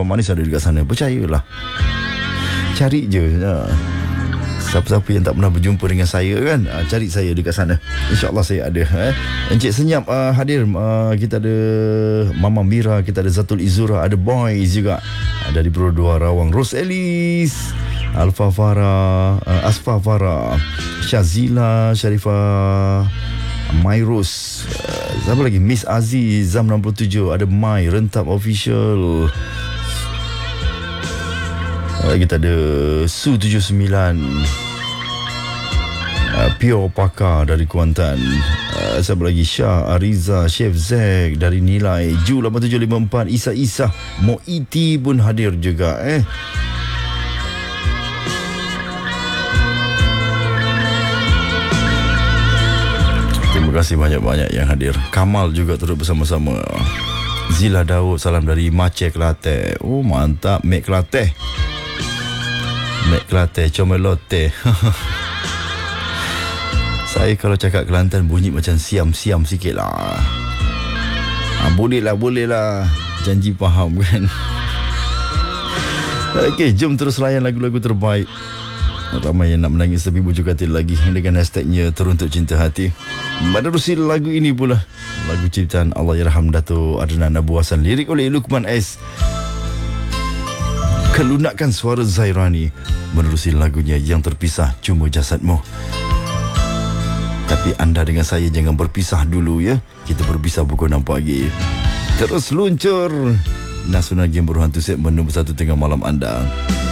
Abang Manis ada dekat sana. Percayalah, cari je. Siapa-siapa yang tak pernah berjumpa dengan saya kan, cari saya dekat sana. InsyaAllah saya ada. Encik Senyap hadir. Kita ada Mama Mira, kita ada Zatul Izura, ada Boys juga. Dari Bro 2 Rawang, Rose Ellis, Alfa Farah, Asfa Farah, Syazila, Sharifah, Mairus, siapa lagi? Miss Aziz, Zam 67, ada Mai, Rentap Official. Kita ada Su 79, Pure Pakar dari Kuantan, siapa lagi? Syah Ariza, Chef Zack dari Nilai, Ju 8754, Isa Moiti pun hadir juga. Terima kasih banyak-banyak yang hadir. Kamal juga turut bersama-sama. Zila Daud, salam dari Mace Kelantan. Oh mantap, Mek Kelantan. Mek Kelantan, Comelote. Saya kalau cakap Kelantan bunyi macam siam-siam sikit lah. Boleh lah. Janji faham kan. Okey, jom terus layan lagu-lagu terbaik. Ramai yang nak menangis tapi bujuk hati lagi dengan hashtagnya Teruntuk Cinta Hati. Menerusi lagu ini pula, lagu ciptaan Allahyarham Dato' Adnan Abu Hassan, lirik oleh Luqman S, kelunakan suara Zairani. Menerusi lagunya Yang Terpisah Cuma Jasadmu. Tapi anda dengan saya jangan berpisah dulu ya. Kita berpisah pukul 6 pagi. Terus luncur Nasional Game Berhantu segmen nombor 1 tengah malam anda.